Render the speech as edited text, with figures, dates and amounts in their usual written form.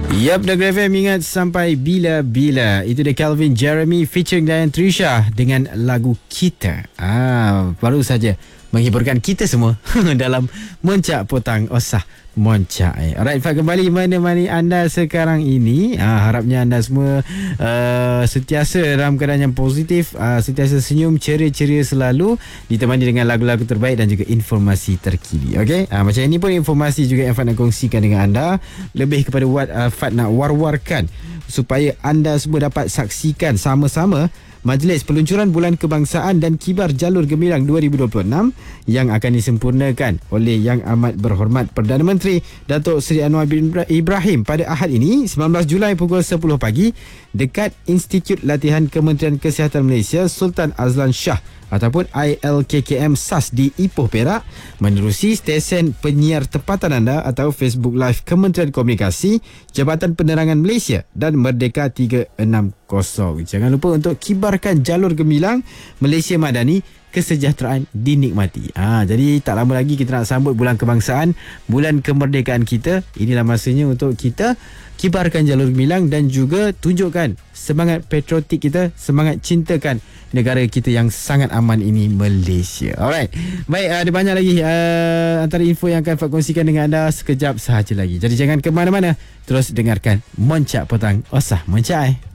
Yap, Negeri FM ingat sampai bila-bila. Itu dia Calvin Jeremy featuring Dian Trisha dengan lagu Kita. Baru saja menghiburkan kita semua dalam Moncak Petang Osah Moncak. Alright, Fat, kembali menemani anda sekarang ini. Harapnya anda semua sentiasa dalam keadaan yang positif, sentiasa senyum, ceria-ceria selalu, ditemani dengan lagu-lagu terbaik dan juga informasi terkini. Okey, macam ini pun informasi juga yang Fat nak kongsikan dengan anda. Lebih kepada Fat nak war-warkan supaya anda semua dapat saksikan sama-sama Majlis Peluncuran Bulan Kebangsaan dan Kibar Jalur Gemilang 2026 yang akan disempurnakan oleh Yang Amat Berhormat Perdana Menteri Datuk Seri Anwar bin Ibrahim pada Ahad ini 19 Julai pukul 10 pagi dekat Institut Latihan Kementerian Kesihatan Malaysia Sultan Azlan Shah ataupun ILKKM SAS di Ipoh, Perak, menerusi stesen penyiar tempatan anda atau Facebook Live Kementerian Komunikasi, Jabatan Penerangan Malaysia dan Merdeka 360. Jangan lupa untuk kibarkan jalur gemilang Malaysia Madani, kesejahteraan dinikmati. Jadi tak lama lagi kita nak sambut bulan kebangsaan, bulan kemerdekaan kita. Inilah masanya untuk kita kibarkan jalur gemilang dan juga tunjukkan semangat patriotik kita, semangat cintakan negara kita yang sangat aman ini, Malaysia. Alright. Baik, ada banyak lagi antara info yang akan Fat kongsikan dengan anda sekejap sahaja lagi. Jadi jangan ke mana-mana, terus dengarkan Moncak Petang Osah Moncak.